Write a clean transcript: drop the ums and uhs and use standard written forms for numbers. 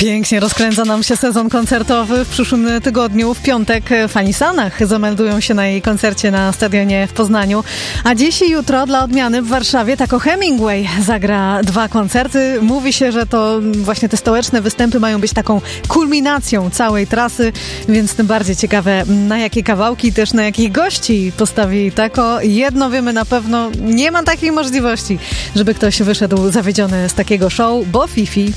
Pięknie rozkręca nam się sezon koncertowy. W przyszłym tygodniu, w piątek, fani Sanach zameldują się na jej koncercie na stadionie w Poznaniu. A dziś i jutro dla odmiany w Warszawie Taco Hemingway zagra 2 koncerty. Mówi się, że to właśnie te stołeczne występy mają być taką kulminacją całej trasy, więc tym bardziej ciekawe, na jakie kawałki, też na jakich gości postawi Taco. Jedno wiemy na pewno, nie ma takiej możliwości, żeby ktoś wyszedł zawiedziony z takiego show, bo Fifi